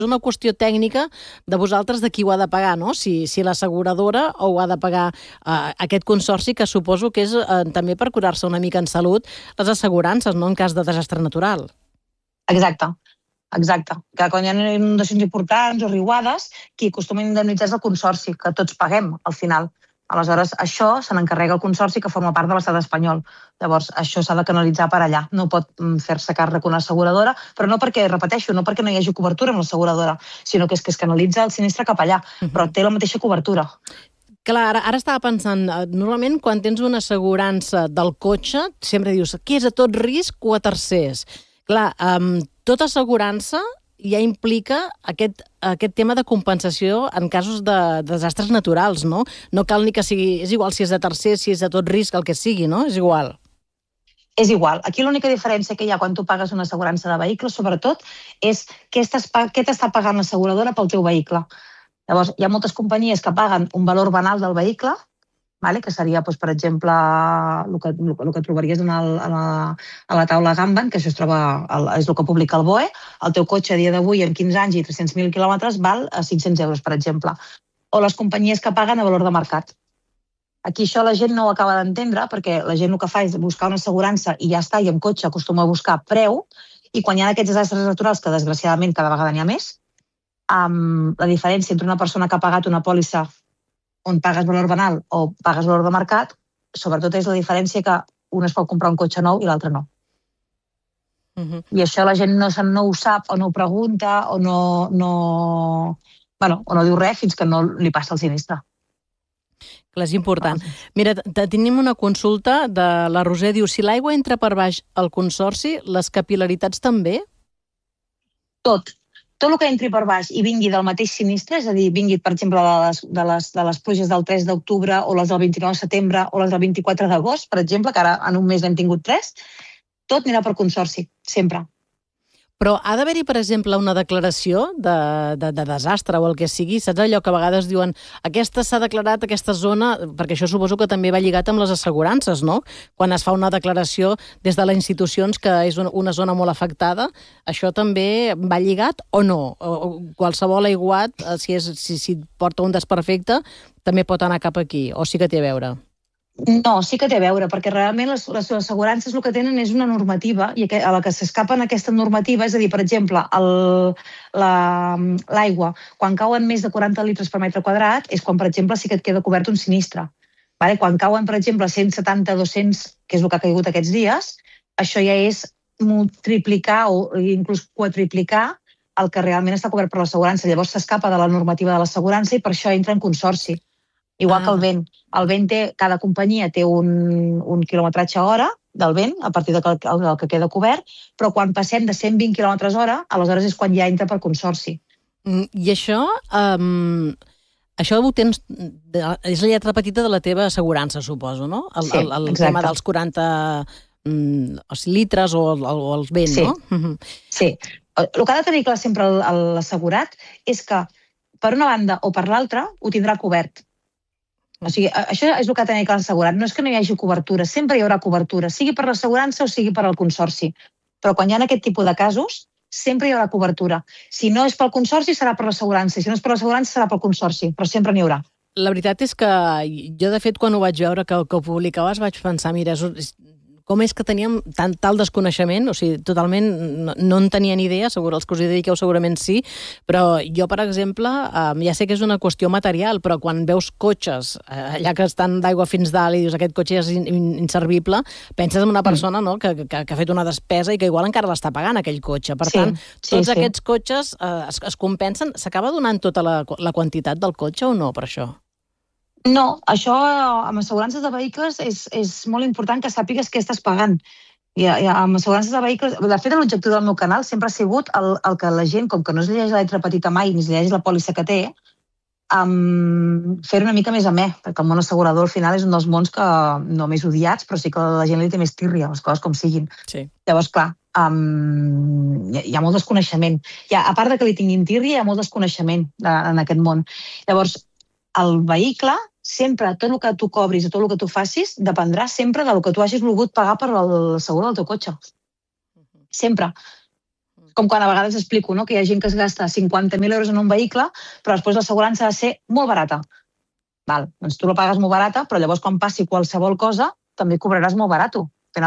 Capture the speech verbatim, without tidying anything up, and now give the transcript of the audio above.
És una qüestió tècnica de vosaltres de qui ho ha de pagar, no? Si, si l'asseguradora o ho ha de pagar eh, aquest consorci, que suposo que és eh, també per curar-se una mica en salut les assegurances, no? En cas de desastre natural. Exacte. Exacte. Que quan hi ha inundacions importants o riuades, qui acostuma a indemnitzar és el consorci, que tots paguem al final. Aleshores, això se n'encarrega el consorci que forma part de l'estat espanyol. Llavors, això s'ha de canalitzar per allà. No pot fer-se càrrec una asseguradora, però no perquè, repeteixo, no perquè no hi hagi cobertura amb l'asseguradora, sinó que és que es canalitza el sinistre cap allà, però té la mateixa cobertura. Clar, ara, ara estava pensant, normalment quan tens una assegurança del cotxe, sempre dius, qui és a tot risc o a tercers? Clar, um, tota assegurança ja implica aquest, aquest tema de compensació en casos de, de desastres naturals, no? No cal ni que sigui... És igual si és de tercers, si és de tot risc, el que sigui, no? És igual. És igual. Aquí l'única diferència que hi ha quan tu pagues una assegurança de vehicle, sobretot, és què t'està pagant l'asseguradora pel teu vehicle. Llavors, hi ha moltes companyies que paguen un valor banal del vehicle, que seria, per exemple, el que, el que trobaries a la, a la taula Gamban, que això es troba, és el que publica el B O E. El teu cotxe a dia d'avui, amb quinze anys i tres-cents mil quilòmetres, val a cinc-cents euros, per exemple. O les companyies que paguen a valor de mercat. Aquí això la gent no ho acaba d'entendre, perquè la gent el que fa és buscar una assegurança i ja està, i amb cotxe acostuma a buscar preu, i quan hi ha aquests desastres naturals, que desgraciadament cada vegada n'hi ha més, la diferència entre una persona que ha pagat una pòlissa on pagues valor banal o pagues valor de mercat, sobretot és la diferència que un es pot comprar un cotxe nou i l'altre no. Uh-huh. I això la gent no, no ho sap o no ho pregunta o no, no, bueno, o no diu res fins que no li passa el sinistre. Clar, és important. Mira, tenim una consulta de la Roser, diu, si l'aigua entra per baix al consorci, les capil·laritats també? Tot. Tot el que entri per baix i vingui del mateix sinistre, és a dir, vingui, per exemple, de les, de les, de les pluges del tres d'octubre o les del vint-i-nou de setembre o les del vint-i-quatre d'agost, per exemple, que ara en un mes n'hem tingut tres, tot anirà per consorci, sempre. Però ha d'haver-hi, per exemple, una declaració de, de, de desastre o el que sigui, saps allò que a vegades diuen aquesta s'ha declarat, aquesta zona, perquè això suposo que també va lligat amb les assegurances, no? Quan es fa una declaració des de les institucions que és una, una zona molt afectada, això també va lligat o no? O, qualsevol aiguat, si, és, si, si porta un desperfecte, també pot anar cap aquí, o sí que té a veure? No, sí que té a veure, perquè realment les, les assegurances el que tenen és una normativa i a la que s'escapen aquesta normativa, és a dir, per exemple, l'aigua, quan cauen més de quaranta litres per metre quadrat, és quan, per exemple, sí que et queda cobert un sinistre. Vale? Quan cauen, per exemple, cent setanta dos-cents, que és el que ha caigut aquests dies, això ja és triplicar o inclús quadriplicar el que realment està cobert per l'assegurança. Llavors s'escapa de la normativa de l'assegurança i per això entra en consorci. Igual ah. que el vent. El vent té, cada companyia té un, un quilometratge hora del vent, a partir del que, del que queda cobert, però quan passem de cent vint quilòmetres hora, aleshores és quan ja entra per consorci. I això, um, això ho tens, és la lletra petita de la teva assegurança, suposo, no? El, sí, el, el exacte. tema dels quaranta um, litres o, o els vents, sí. no? Uh-huh. Sí. El que ha de tenir clar sempre l'assegurat és que, per una banda o per l'altra, ho tindrà cobert. O sigui, això és el que ha de tenir clar l'assegurat. No és que no hi hagi cobertura, sempre hi haurà cobertura, sigui per l'assegurança o sigui per al consorci. Però quan hi ha aquest tipus de casos, sempre hi haurà cobertura. Si no és pel consorci, serà per l'assegurança. Si no és per l'assegurança, serà pel consorci. Però sempre n'hi haurà. La veritat és que jo, de fet, quan ho vaig veure que, que ho publicaves, vaig pensar, mira, és, com és que teníem tant, tal desconeixement, o sigui, totalment no, no en tenia ni idea, segur, els que us hi dediqueu segurament sí, però jo, per exemple, eh, ja sé que és una qüestió material, però quan veus cotxes, eh, allà que estan d'aigua fins dalt i dius aquest cotxe és in, in, inservible, penses en una persona no, que, que, que ha fet una despesa i que igual encara l'està pagant, aquell cotxe. Per sí, tant, sí, tots sí. aquests cotxes eh, es, es compensen. S'acaba donant tota la, la quantitat del cotxe o no, per això? No, això amb assegurances de vehicles és, és molt important que sàpigues què estàs pagant. I, i amb assegurances de vehicles, de fet, l'objectiu del meu canal sempre ha sigut el, el que la gent, com que no es llegeix la lletra petita mai ni es llegeix la pòlissa que té, um, fer una mica més amè, perquè el món assegurador al final és un dels mons que no més odiats, però sí que la gent li té més tírria, les coses com siguin. Sí. Llavors, clar, um, hi, ha, hi ha molt desconeixement. Ha, a part de que li tinguin tírria, hi ha molt desconeixement en aquest món. Llavors, el vehicle, sempre, tot el que tu cobris i tot el que tu facis, dependrà sempre del que tu hagis volgut pagar per el seguro del teu cotxe. Sempre. Com quan a vegades explico, no?, que hi ha gent que es gasta cinquanta mil euros en un vehicle, però després l'assegurança ha de ser molt barata. Val, doncs tu la pagues molt barata, però llavors quan passi qualsevol cosa també cobraràs molt barat.